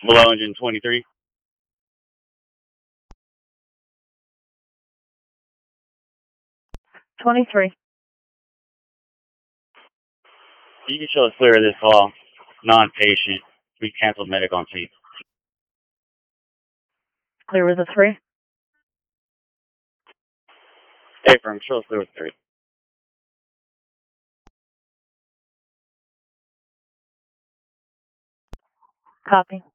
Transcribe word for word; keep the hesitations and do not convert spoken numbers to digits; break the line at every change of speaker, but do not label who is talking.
Below engine twenty-three.
twenty-three.
You can show us clear of this call. Non-patient. We canceled medic on scene.
Clear with a three.
Hey, firm, show us clear with three.
Copy.